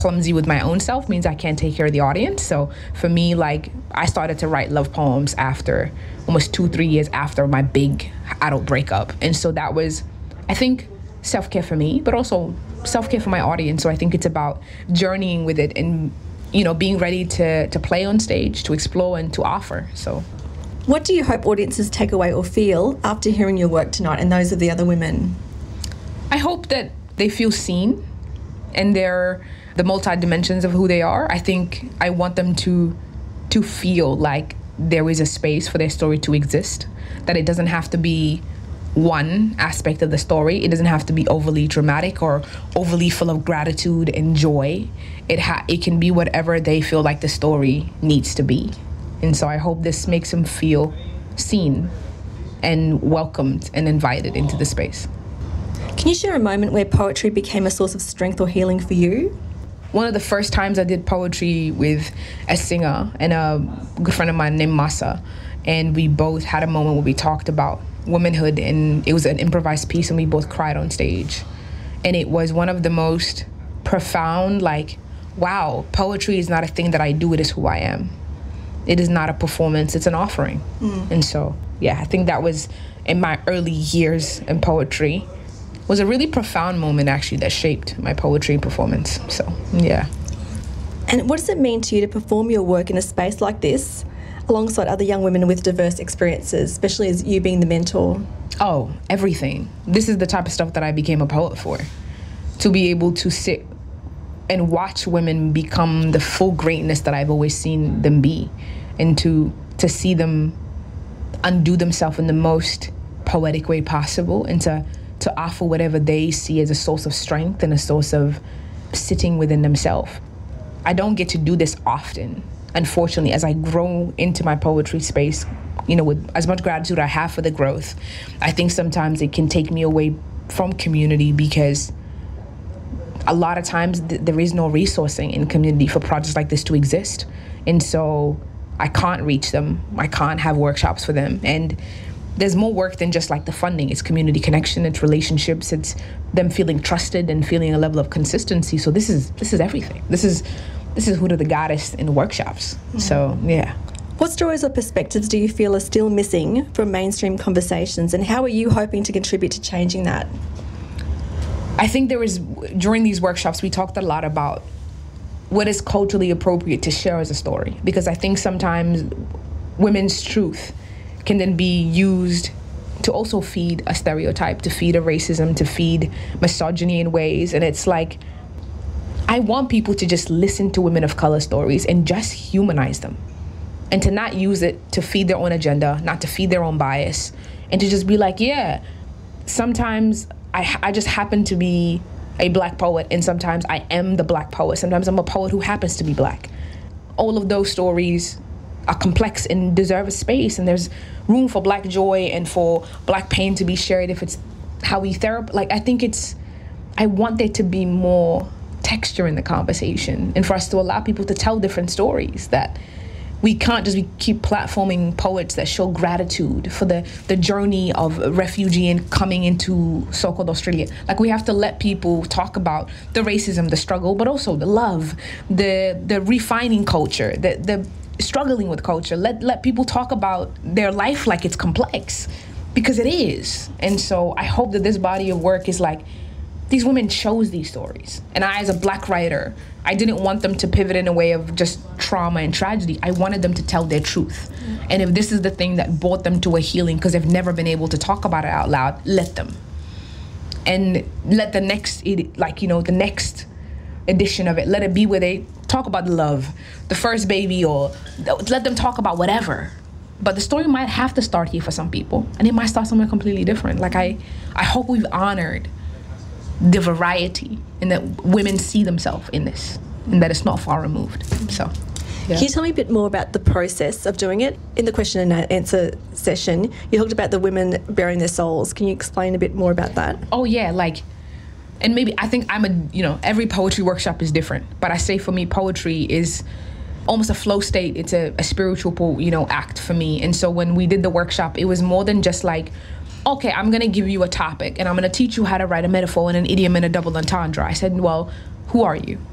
clumsy with my own self means I can't take care of the audience. So for me, like, I started to write love poems after almost 2-3 years after my big adult breakup. And so that was, I think, self-care for me, but also self-care for my audience. So I think it's about journeying with it and, you know, being ready to play on stage, to explore and to offer. So what do you hope audiences take away or feel after hearing your work tonight and those of the other women? I hope that they feel seen and they're the multi-dimensions of who they are. I think I want them to feel like there is a space for their story to exist, that it doesn't have to be one aspect of the story. It doesn't have to be overly dramatic or overly full of gratitude and joy. It can be whatever they feel like the story needs to be. And so I hope this makes them feel seen and welcomed and invited into the space. Can you share a moment where poetry became a source of strength or healing for you? One of the first times I did poetry with a singer and a good friend of mine named Masa, and we both had a moment where we talked about womanhood, and it was an improvised piece, and we both cried on stage. And it was one of the most profound, like, wow, poetry is not a thing that I do, it is who I am. It is not a performance, it's an offering. And so, yeah, I think that was in my early years in poetry. Was a really profound moment, actually, that shaped my poetry performance. So, yeah. And what does it mean to you to perform your work in a space like this alongside other young women with diverse experiences, especially as you being the mentor? Oh, everything. This is the type of stuff that I became a poet for. To be able to sit and watch women become the full greatness that I've always seen them be, and to see them undo themselves in the most poetic way possible, and to offer whatever they see as a source of strength and a source of sitting within themselves. I don't get to do this often, unfortunately, as I grow into my poetry space, you know, with as much gratitude I have for the growth. I think sometimes it can take me away from community because a lot of times there is no resourcing in community for projects like this to exist. And so I can't reach them. I can't have workshops for them. And there's more work than just like the funding. It's community connection, it's relationships, it's them feeling trusted and feeling a level of consistency. So this is everything. This is Huda the Goddess in workshops. So yeah. What stories or perspectives do you feel are still missing from mainstream conversations, and how are you hoping to contribute to changing that? I think during these workshops, we talked a lot about what is culturally appropriate to share as a story, because I think sometimes women's truth can then be used to also feed a stereotype, to feed a racism, to feed misogyny in ways. And it's like, I want people to just listen to women of color stories and just humanize them, and to not use it to feed their own agenda, not to feed their own bias, and to just be like, yeah, sometimes I just happen to be a Black poet, and sometimes I am the Black poet. Sometimes I'm a poet who happens to be Black. All of those stories are complex and deserve a space, and there's room for Black joy and for Black pain to be shared if it's how we therapy. Like, I want there to be more texture in the conversation, and for us to allow people to tell different stories, that we can't just keep platforming poets that show gratitude for the journey of a refugee and coming into so-called Australia. Like, we have to let people talk about the racism, the struggle, but also the love, the refining culture, the struggling with culture. Let people talk about their life like it's complex, because it is. And so I hope that this body of work is like, these women chose these stories. And I, as a Black writer, I didn't want them to pivot in a way of just trauma and tragedy. I wanted them to tell their truth. And if this is the thing that brought them to a healing because they've never been able to talk about it out loud, let them. And let the next, the next edition of it, let it be where they talk about the love, the first baby, or let them talk about whatever. But the story might have to start here for some people, and it might start somewhere completely different. Like, I hope we've honored the variety, and that women see themselves in this, and that it's not far removed. So, yeah. Can you tell me a bit more about the process of doing it? In the question and answer session, you talked about the women bearing their souls. Can you explain a bit more about that? Oh yeah, and maybe I think every poetry workshop is different, but I say for me, poetry is almost a flow state. It's a spiritual, act for me. And so when we did the workshop, it was more than just like, okay, I'm going to give you a topic and I'm going to teach you how to write a metaphor and an idiom and a double entendre. I said, well, who are you?